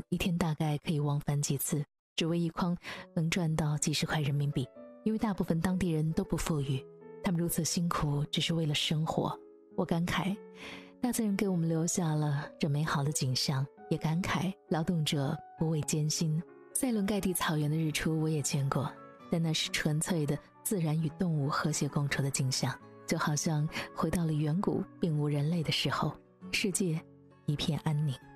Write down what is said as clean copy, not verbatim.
一天大概可以往返几次，只为一筐能赚到几十块人民币。因为大部分当地人都不富裕，他们如此辛苦只是为了生活。我感慨大自然给我们留下了这美好的景象，也感慨劳动者不畏艰辛。塞伦盖蒂草原的日出我也见过，但那是纯粹的自然与动物和谐共处的景象，就好像回到了远古并无人类的时候，世界一片安宁。